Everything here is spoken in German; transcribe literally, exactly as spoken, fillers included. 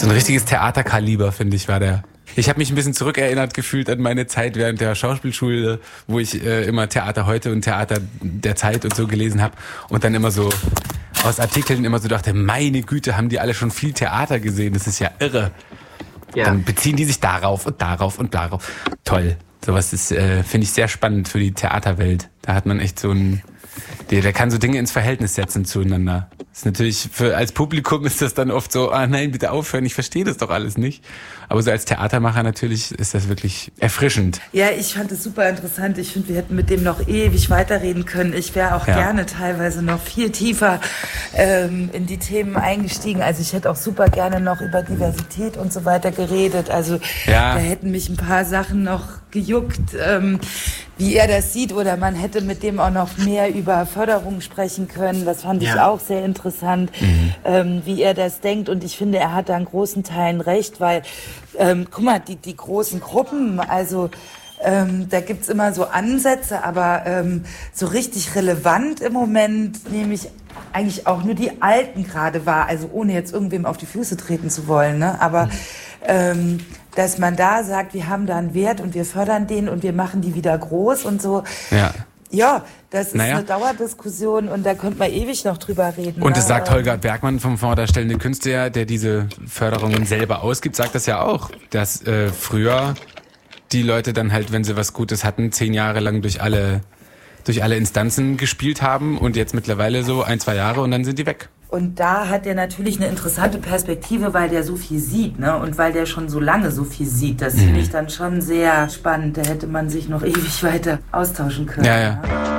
So ein richtiges Theaterkaliber, finde ich, war der. Ich habe mich ein bisschen zurückerinnert gefühlt an meine Zeit während der Schauspielschule, wo ich äh, immer Theater heute und Theater der Zeit und so gelesen habe und dann immer so aus Artikeln immer so dachte, meine Güte, haben die alle schon viel Theater gesehen, das ist ja irre. Ja. Dann beziehen die sich darauf und darauf und darauf. Toll. Sowas ist, äh, finde ich, sehr spannend für die Theaterwelt. Da hat man echt so ein, der, der kann so Dinge ins Verhältnis setzen zueinander. Das ist natürlich, für, als Publikum ist das dann oft so, ah nein, bitte aufhören, ich verstehe das doch alles nicht. Aber so als Theatermacher natürlich ist das wirklich erfrischend. Ja, ich fand es super interessant. Ich finde, wir hätten mit dem noch ewig weiterreden können. Ich wäre auch ja. gerne teilweise noch viel tiefer ähm, in die Themen eingestiegen. Also ich hätte auch super gerne noch über Diversität und so weiter geredet. Also ja. da hätten mich ein paar Sachen noch gejuckt, ähm, wie er das sieht. Oder man hätte mit dem auch noch mehr über Förderung sprechen können. Das fand ja. ich auch sehr interessant, mhm. ähm, wie er das denkt. Und ich finde, er hat da in großen Teilen recht, weil Ähm, guck mal, die, die großen Gruppen, also ähm, da gibt's immer so Ansätze, aber ähm, so richtig relevant im Moment nehme ich eigentlich auch nur die Alten gerade wahr, also ohne jetzt irgendwem auf die Füße treten zu wollen, ne? Aber ähm, dass man da sagt, wir haben da einen Wert und wir fördern den und wir machen die wieder groß und so. Ja. Ja, das ist naja. eine Dauerdiskussion und da könnte man ewig noch drüber reden. Und das sagt Holger Bergmann vom Fonds Darstellende Künste, der diese Förderungen selber ausgibt, sagt das ja auch, dass äh, früher die Leute dann halt, wenn sie was Gutes hatten, zehn Jahre lang durch alle, durch alle Instanzen gespielt haben und jetzt mittlerweile so ein, zwei Jahre und dann sind die weg. Und da hat er natürlich eine interessante Perspektive, weil der so viel sieht, ne? Und weil der schon so lange so viel sieht. Das mhm. finde ich dann schon sehr spannend. Da hätte man sich noch ewig weiter austauschen können. Ja, ja. Ne?